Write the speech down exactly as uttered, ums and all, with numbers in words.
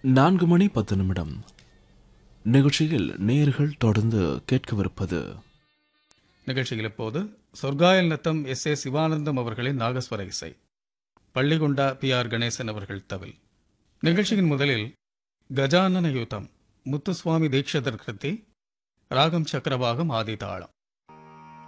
நான்கு மணி பத்து நிமிடம். நிகழ்ச்சியில் நேயர்கள் தொடர்ந்து கேட்கவிருப்பது நிகழ்ச்சியில் இப்போது சொர்க்காயல் நத்தம் எஸ் ஏ சிவானந்தம் அவர்களின் நாகஸ்வர இசை, பள்ளிகொண்டா பி ஆர் கணேசன் அவர்கள் தவில். நிகழ்ச்சியின் முதலில் கஜானன யுத்தம் முத்துசுவாமி தீட்சிதர் கிருத்தி, ராகம் சக்கரவாகம் ஆதி தாளம்.